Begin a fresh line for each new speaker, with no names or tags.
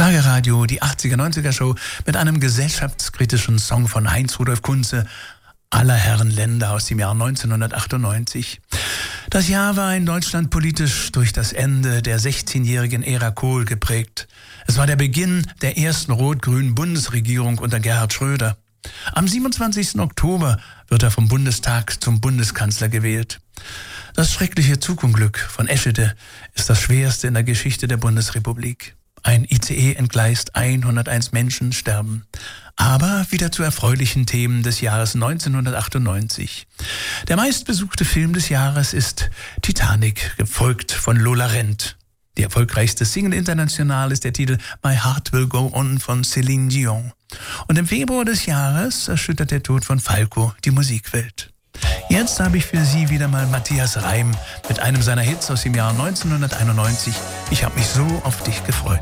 Schlagerradio, die 80er-90er-Show mit einem gesellschaftskritischen Song von Heinz-Rudolf Kunze, Aller Herren Länder aus dem Jahr 1998. Das Jahr war in Deutschland politisch durch das Ende der 16-jährigen Ära Kohl geprägt. Es war der Beginn der ersten rot-grünen Bundesregierung unter Gerhard Schröder. Am 27. Oktober wird er vom Bundestag zum Bundeskanzler gewählt. Das schreckliche Zugunglück von Eschede ist das schwerste in der Geschichte der Bundesrepublik. Ein ICE entgleist, 101 Menschen sterben. Aber wieder zu erfreulichen Themen des Jahres 1998. Der meistbesuchte Film des Jahres ist Titanic, gefolgt von Lola Rent. Die erfolgreichste Single international ist der Titel My Heart Will Go On von Céline Dion. Und im Februar des Jahres erschüttert der Tod von Falco die Musikwelt. Jetzt habe ich für Sie wieder mal Matthias Reim mit einem seiner Hits aus dem Jahr 1991. Ich habe mich so auf dich gefreut.